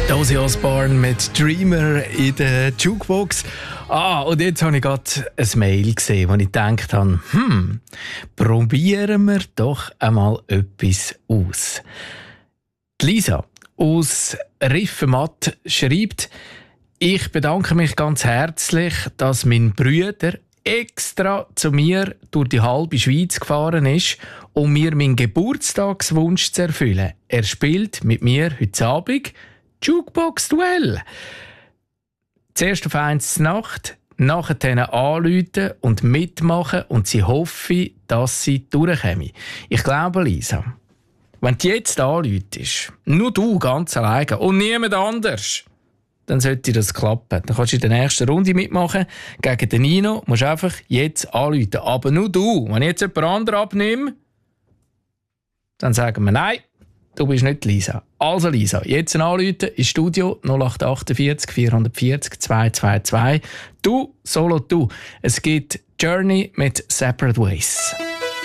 Ozzy Osbourne mit «Dreamer» in der Jukebox. Und jetzt habe ich gerade ein Mail gesehen, wo ich gedacht habe, probieren wir doch einmal etwas aus. Die Lisa aus Riffenmatt schreibt: Ich bedanke mich ganz herzlich, dass mein Bruder extra zu mir durch die halbe Schweiz gefahren ist, um mir meinen Geburtstagswunsch zu erfüllen. Er spielt mit mir heute Abend Jukebox-Duell. Zuerst auf 1 Nacht, nachher anrufen und mitmachen und sie hoffen, dass sie durchkommen. Ich glaube, Lisa, wenn du jetzt anrufst, nur du ganz alleine und niemand anders, dann sollte das klappen. Dann kannst du in der nächsten Runde mitmachen. Gegen den Nino musst du einfach jetzt anrufen. Aber nur du. Wenn ich jetzt jemand anderen abnehme, dann sagen wir nein. Du bist nicht Lisa. Also Lisa, jetzt anrufen ins Studio 0848 440 222. Du, solo du. Es gibt Journey mit Separate Ways.